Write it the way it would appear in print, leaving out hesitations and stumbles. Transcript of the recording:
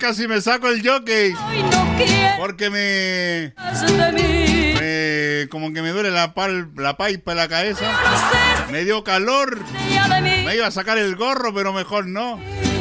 casi me saco el jockey. Porque como que me duele la paipa en la cabeza. Me dio calor. Me iba a sacar el gorro, pero mejor no.